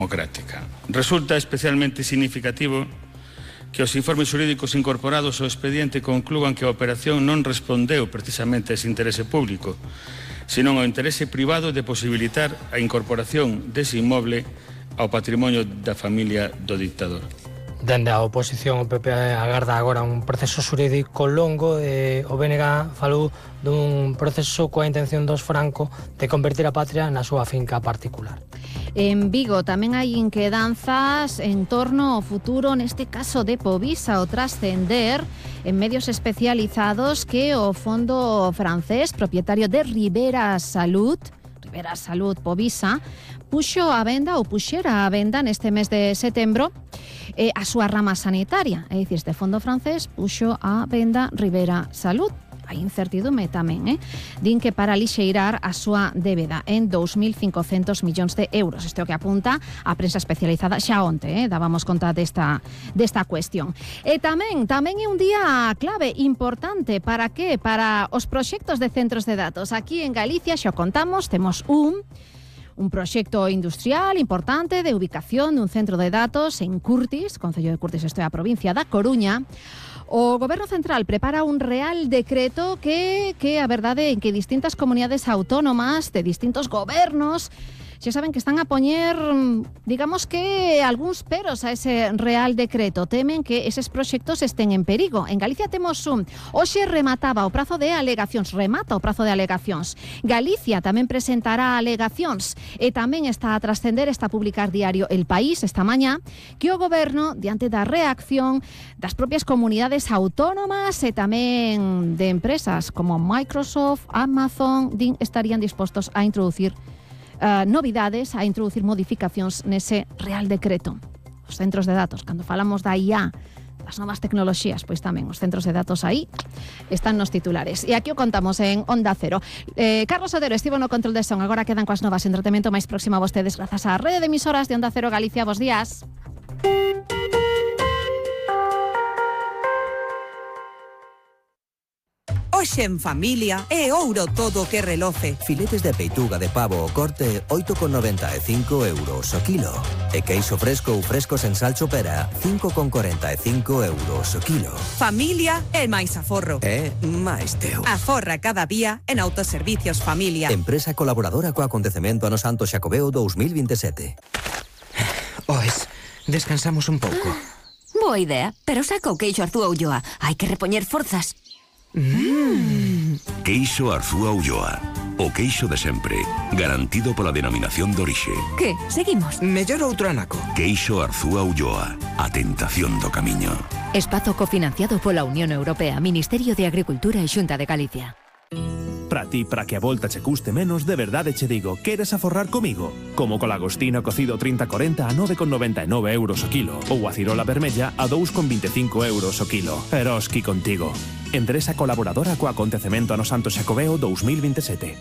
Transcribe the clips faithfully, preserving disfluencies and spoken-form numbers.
democrática. Resulta especialmente significativo que os informes xurídicos incorporados ao expediente conclúan que a operación non respondeu precisamente a ese interese público, senón ao interese privado de posibilitar a incorporación dese inmoble ao patrimonio da familia do dictador. Dende a oposición, o P P agarda agora un proceso xurídico longo e o B N G falou dun proceso coa intención dos Franco de convertir a patria na súa finca particular. En Vigo tamén hai inquedanzas en torno ao futuro, neste caso de Povisa, o trascender en medios especializados que o fondo francés, propietario de Ribera Salud, Ribera Salud Povisa, puxo a venda ou puxera a venda neste mes de setembro eh, a súa rama sanitaria. É dicir, este fondo francés puxo a venda Ribera Salud. Hai incertidume tamén, eh? Din que para lixeirar a súa débeda en dous mil cincocentos millóns de euros. Isto é o que apunta a prensa especializada xa onte, eh? Dábamos conta desta, desta cuestión. E tamén, tamén é un día clave, importante, para que? Para os proxectos de centros de datos. Aquí en Galicia, xa o contamos, temos un... un proxecto industrial importante de ubicación dun centro de datos en Curtis, Concello de Curtis, isto é a provincia da Coruña. O Goberno Central prepara un real decreto que, que a verdade é que distintas comunidades autónomas de distintos gobernos xa saben que están a poñer, digamos que, algúns peros a ese real decreto. Temen que eses proxectos estén en perigo. En Galicia temos un... Hoxe remataba o prazo de alegacións, remata o prazo de alegacións. Galicia tamén presentará alegacións e tamén está a trascender, está a publicar diario El País esta mañá, que o Goberno, diante da reacción das propias comunidades autónomas e tamén de empresas como Microsoft, Amazon, din, estarían dispostos a introducir Uh, novidades, a introducir modificacións nese real decreto. Os centros de datos, cando falamos da I A, das novas tecnoloxías, pois tamén os centros de datos aí están nos titulares. E aquí o contamos en Onda Cero. Eh, Carlos Odero estivo no control de son, agora quedan coas novas entretemento máis próximo a vostedes grazas á rede de emisoras de Onda Cero Galicia. Bos días. Hoxe en familia é ouro todo que reloce. Filetes de peituga de pavo o corte oito con noventa e cinco euros o kilo. E queixo fresco ou frescos en sal chopera cinco con corenta e cinco euros o kilo. Familia é máis aforro. É máis teu. Aforra cada día en Autoservicios Familia. Empresa colaboradora co acontecemento Ano Santo Xacobeo dous mil veintesete. Oes, descansamos un pouco. Boa idea, pero saca o queixo Arzúa Ulloa. Hai que repoñer forzas. Mm. Queixo Arzúa Ulloa. O queixo de sempre, garantido pola denominación de orixe. Que? Seguimos? Mellor outro anaco. Queixo Arzúa Ulloa. A tentación do camiño. Espazo cofinanciado pola Unión Europea, Ministerio de Agricultura e Xunta de Galicia. Para ti, para que a volta che custe menos, de verdade che digo, queres aforrar comigo? Como co lagostino cocido trinta corenta a nove con noventa e nove euros o kilo, ou a cirola vermella a dous con vinte e cinco euros o kilo. Eroski contigo. Empresa colaboradora co acontecemento Ano Santo Xacobeo dous mil veintesete.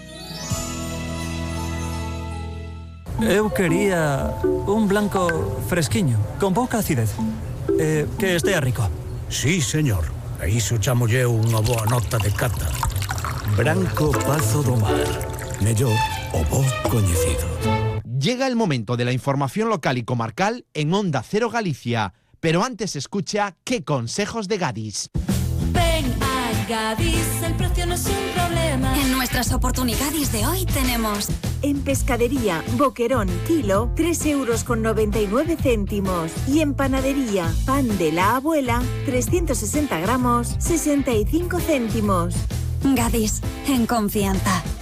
Eu quería un blanco fresquiño, con pouca acidez. Eh, que estea rico. Sí, señor. A iso chamolle unha boa nota de cata. Branco Pazo do Mar. Mellor o bo coñecido. Llega el momento de la información local y comarcal en Onda Cero Galicia. Pero antes escucha qué consejos de Gadis. Ven a Gadis, el precio no es un problema. En nuestras oportunidades de hoy tenemos... En pescadería, boquerón, kilo, tres euros con noventa y nueve céntimos. Y en panadería, pan de la abuela, trescientos sesenta gramos, sesenta y cinco céntimos. Gadis, en confianza.